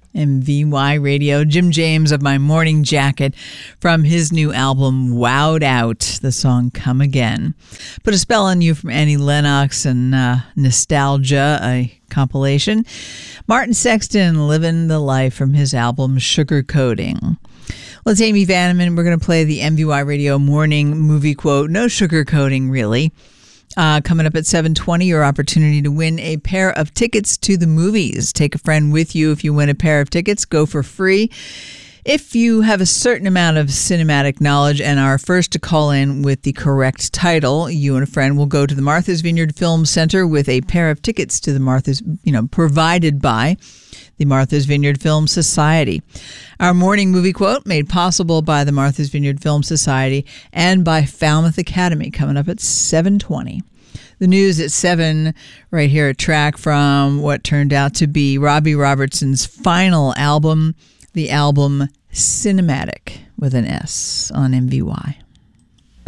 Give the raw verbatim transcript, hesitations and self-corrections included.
M V Y Radio. Jim James of My Morning Jacket from his new album, Wowed Out, the song Come Again. Put a Spell on You from Annie Lennox and uh, Nostalgia, a compilation. Martin Sexton, Living the Life from his album, Sugar Coating. Well, it's Amy Vanneman. We're going to play the M V Y Radio morning movie quote. No sugar coating, really. Uh, coming up at seven twenty, your opportunity to win a pair of tickets to the movies. Take a friend with you. If you win a pair of tickets, go for free. If you have a certain amount of cinematic knowledge and are first to call in with the correct title, you and a friend will go to the Martha's Vineyard Film Center with a pair of tickets to the Martha's, you know, provided by the Martha's Vineyard Film Society. Our morning movie quote made possible by the Martha's Vineyard Film Society and by Falmouth Academy, coming up at seven twenty. The news at seven, right here, a track from what turned out to be Robbie Robertson's final album, the album Cinematic with an S on M V Y.